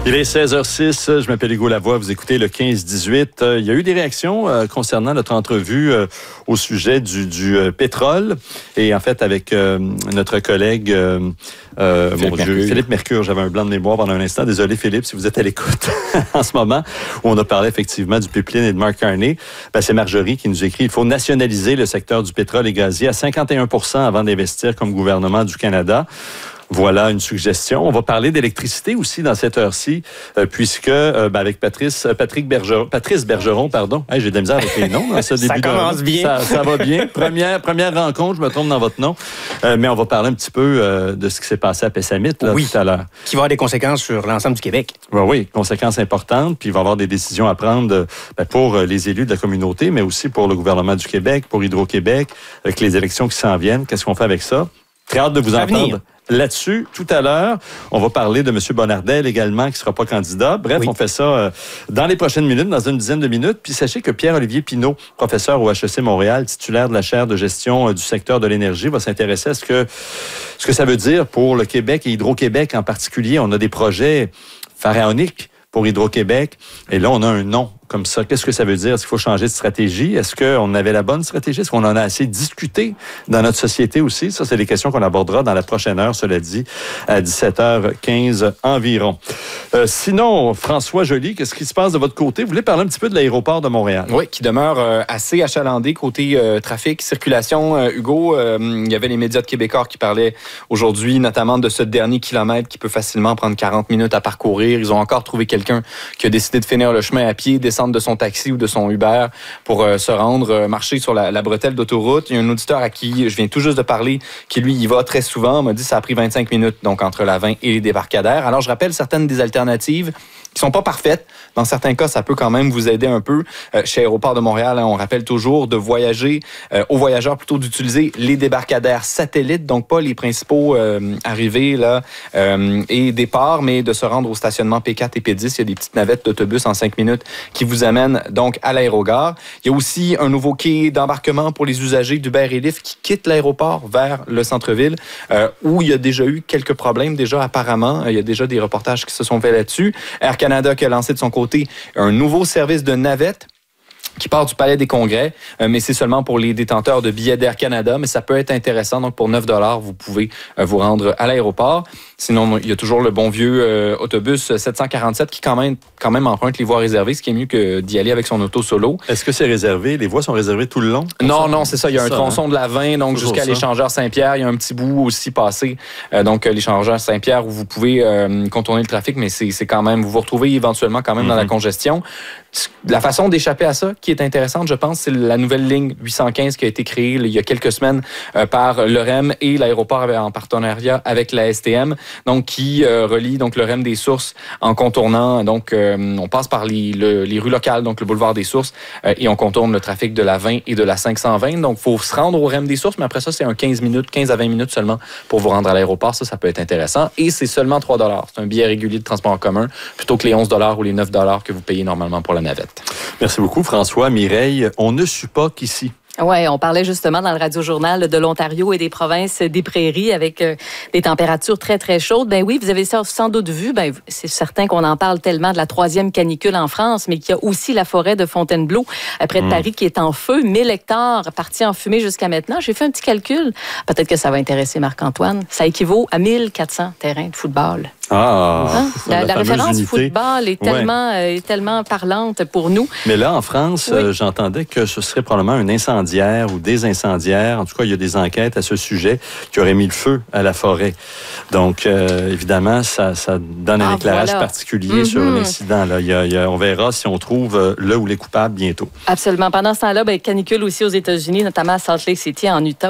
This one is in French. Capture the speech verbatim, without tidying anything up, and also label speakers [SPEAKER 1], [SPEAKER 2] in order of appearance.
[SPEAKER 1] Il est seize heures six, je m'appelle Hugo Lavoie, vous écoutez le quinze dix-huit. Il y a eu des réactions euh, concernant notre entrevue euh, au sujet du, du euh, pétrole et en fait avec euh, notre collègue euh, euh,
[SPEAKER 2] Philippe,
[SPEAKER 1] mon
[SPEAKER 2] Mercure.
[SPEAKER 1] Dieu, Philippe Mercure. J'avais un blanc de mémoire pendant un instant. Désolé Philippe si vous êtes à l'écoute en ce moment, où on a parlé effectivement du pipeline et de Mark Carney. Ben, c'est Marjorie qui nous écrit « Il faut nationaliser le secteur du pétrole et gazier à cinquante et un pour cent avant d'investir comme gouvernement du Canada ». Voilà une suggestion. On va parler d'électricité aussi dans cette heure-ci, euh, puisque euh, ben avec Patrice, euh, Patrick Bergeron, Patrice Bergeron, pardon. Hey, j'ai de la misère avec les noms dans ce début.
[SPEAKER 2] Ça commence
[SPEAKER 1] de...
[SPEAKER 2] bien.
[SPEAKER 1] Ça, ça va bien. Première, première rencontre, je me trompe dans votre nom. Euh, mais on va parler un petit peu euh, de ce qui s'est passé à Pessamit là,
[SPEAKER 2] oui,
[SPEAKER 1] tout à l'heure.
[SPEAKER 2] Qui va avoir des conséquences sur l'ensemble du Québec.
[SPEAKER 1] Ben oui, conséquences importantes. Puis il va y avoir des décisions à prendre ben, pour les élus de la communauté, mais aussi pour le gouvernement du Québec, pour Hydro-Québec, avec les élections qui s'en viennent. Qu'est-ce qu'on fait avec ça? Très hâte de vous
[SPEAKER 2] Ça
[SPEAKER 1] entendre.
[SPEAKER 2] venir.
[SPEAKER 1] Là-dessus, tout à l'heure, on va parler de M. Bonnardel également, qui ne sera pas candidat. Bref, oui. on fait ça euh, dans les prochaines minutes, dans une dizaine de minutes. Puis sachez que Pierre-Olivier Pinault, professeur au H E C Montréal, titulaire de la chaire de gestion euh, du secteur de l'énergie, va s'intéresser à ce que, ce que ça veut dire pour le Québec et Hydro-Québec en particulier. On a des projets pharaoniques pour Hydro-Québec. Et là, on a un nom comme ça. Qu'est-ce que ça veut dire? Est-ce qu'il faut changer de stratégie? Est-ce qu'on avait la bonne stratégie? Est-ce qu'on en a assez discuté dans notre société aussi? Ça, c'est des questions qu'on abordera dans la prochaine heure, cela dit, à dix-sept heures quinze environ. Euh, sinon, François Joly, qu'est-ce qui se passe de votre côté? Vous voulez parler un petit peu de l'aéroport de Montréal?
[SPEAKER 3] Oui, qui demeure euh, assez achalandé côté euh, trafic, circulation. Euh, Hugo, euh, il y avait les médias de Québécois qui parlaient aujourd'hui notamment de ce dernier kilomètre qui peut facilement prendre quarante minutes à parcourir. Ils ont encore trouvé quelqu'un qui a décidé de finir le chemin à pied, descendre de son taxi ou de son Uber pour euh, se rendre, euh, marcher sur la, la bretelle d'autoroute. Il y a un auditeur à qui je viens tout juste de parler, qui lui y va très souvent, m'a dit que ça a pris vingt-cinq minutes, donc entre la vingt et les débarcadères. Alors, je rappelle certaines des alternatives qui sont pas parfaites. Dans certains cas, ça peut quand même vous aider un peu. Euh, chez Aéroport de Montréal, hein, on rappelle toujours de voyager, euh, aux voyageurs plutôt d'utiliser les débarcadères satellites, donc pas les principaux euh, arrivées là, euh, et départs, mais de se rendre au stationnement P quatre et P dix. Il y a des petites navettes d'autobus en cinq minutes qui vous amènent donc à l'aérogare. Il y a aussi un nouveau quai d'embarquement pour les usagers d'Uber et Lyft qui quittent l'aéroport vers le centre-ville, euh, où il y a déjà eu quelques problèmes déjà apparemment. Il y a déjà des reportages qui se sont faits là-dessus. Air Canada qui a lancé de son côté un nouveau service de navette qui part du Palais des Congrès, euh, mais c'est seulement pour les détenteurs de billets d'Air Canada, mais ça peut être intéressant. Donc, pour neuf dollars, vous pouvez euh, vous rendre à l'aéroport. Sinon, il y a toujours le bon vieux euh, autobus sept cent quarante-sept qui quand même, quand même emprunte les voies réservées, ce qui est mieux que d'y aller avec son auto solo.
[SPEAKER 1] Est-ce que c'est réservé? Les voies sont réservées tout le long?
[SPEAKER 3] Non, ça? non, c'est ça. Il y a un
[SPEAKER 1] ça,
[SPEAKER 3] tronçon
[SPEAKER 1] hein?
[SPEAKER 3] de la vingt, donc
[SPEAKER 1] toujours
[SPEAKER 3] jusqu'à
[SPEAKER 1] ça.
[SPEAKER 3] l'échangeur Saint-Pierre. Il y a un petit bout aussi passé, euh, donc euh, l'échangeur Saint-Pierre, où vous pouvez euh, contourner le trafic, mais c'est, c'est quand même, vous vous retrouvez éventuellement quand même mm-hmm. dans la congestion. La façon d'échapper à ça, qui est intéressante, je pense, c'est la nouvelle ligne huit cent quinze qui a été créée il y a quelques semaines euh, par l'O R E M et l'aéroport en partenariat avec la S T M, donc qui euh, relie donc l'O R E M des Sources en contournant. Donc, euh, on passe par les, le, les rues locales, donc le boulevard des Sources, euh, et on contourne le trafic de la vingt et de la cinq cent vingt. Donc, il faut se rendre au O R E M des Sources, mais après ça, c'est un quinze minutes, quinze à vingt minutes seulement pour vous rendre à l'aéroport. Ça, ça peut être intéressant. Et c'est seulement trois dollars. C'est un billet régulier de transport en commun, plutôt que les onze dollars ou les neuf dollars que vous payez normalement pour la navette.
[SPEAKER 1] Merci beaucoup, François. Mireille, on ne suit pas qu'ici.
[SPEAKER 4] Oui, on parlait justement dans le Radio-Journal de l'Ontario et des provinces des prairies avec euh, des températures très, très chaudes. Ben oui, vous avez ça sans doute vu. Ben, c'est certain qu'on en parle tellement de la troisième canicule en France, mais qu'il y a aussi la forêt de Fontainebleau, près de mmh. Paris, qui est en feu. mille hectares partis en fumée jusqu'à maintenant. J'ai fait un petit calcul. Peut-être que ça va intéresser Marc-Antoine. Ça équivaut à mille quatre cents terrains de football.
[SPEAKER 1] Ah,
[SPEAKER 4] hein? La,
[SPEAKER 1] la,
[SPEAKER 4] la référence
[SPEAKER 1] unité.
[SPEAKER 4] football est tellement, ouais. euh, est tellement parlante pour nous.
[SPEAKER 1] Mais là, en France, oui. euh, j'entendais que ce serait probablement un incendiaire ou des incendiaires. En tout cas, il y a des enquêtes à ce sujet qui auraient mis le feu à la forêt. Donc, euh, évidemment, ça, ça donne un ah, éclairage voilà. particulier mm-hmm. sur l'incident. Là. Il y a, il y a, on verra si on trouve euh, le ou les coupables bientôt.
[SPEAKER 4] Absolument. Pendant ce temps-là, ben, canicule aussi aux États-Unis, notamment à Salt Lake City, en Utah.